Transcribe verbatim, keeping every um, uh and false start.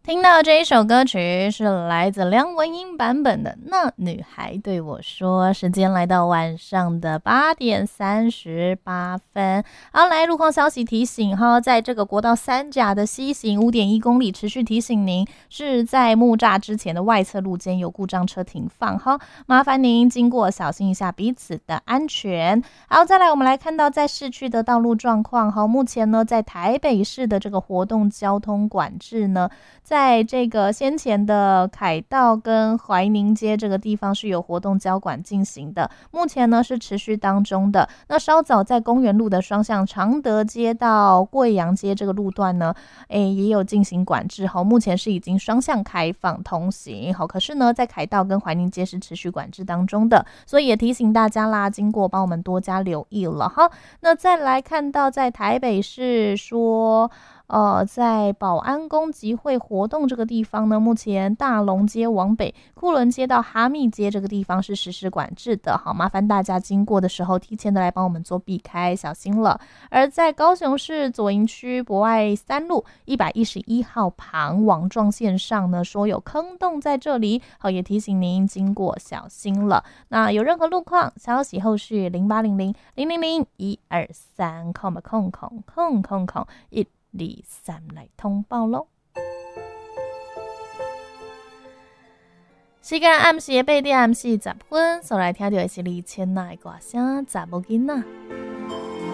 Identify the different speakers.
Speaker 1: 听到这一首歌曲是来自梁文音版本的《那女孩对我说》，时间来到晚上的八点三十八分。好，来路况消息提醒哈，在这个国道三甲的西行五点一公里，持续提醒您是在木栅之前的外侧路肩有故障车停放，好，麻烦您经过小心一下彼此的安全。好，再来我们来看到在市区的道路状况，好，目前呢在台北市的这个活动交通管制呢，在这个先前的凯道跟怀宁街这个地方是有活动交管进行的，目前呢是持续当中的。那稍早在公园路的双向常德街到贵阳街这个路段呢，诶也有进行管制，好，目前是已经双向开放通行，好，可是呢在凯道跟怀宁街是持续管制当中的，所以也提醒大家啦，经过帮我们多加留意了哈。那再来看到在台北市说呃，在保安宫集会活动这个地方呢，目前大龙街往北、库伦街到哈密街这个地方是实施管制的，好，麻烦大家经过的时候提前的来帮我们做避开，小心了。而在高雄市左营区博爱三路一百一十一号旁网状线上呢，说有坑洞在这里，好，也提醒您经过小心了。那有任何路况消息，后续零八零零零零零一二三空空空空空空一。二三来通报咯。时间暗时的八点四十分，所来听到的是李千娜的歌声《查某囡仔》。